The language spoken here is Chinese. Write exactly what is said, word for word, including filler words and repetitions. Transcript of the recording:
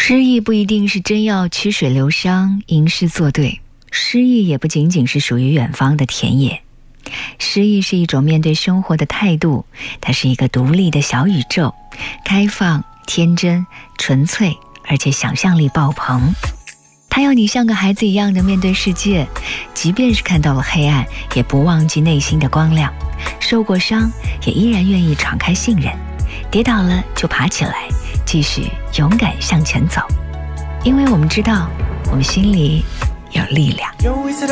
失意不一定是真要曲水流觞、吟诗作对，失意也不仅仅是属于远方的田野。失意是一种面对生活的态度，它是一个独立的小宇宙，开放、天真、纯粹，而且想象力爆棚。它要你像个孩子一样的面对世界，即便是看到了黑暗，也不忘记内心的光亮，受过伤也依然愿意敞开信任，跌倒了就爬起来，继续勇敢向前走。因为我们知道，我们心里有力量。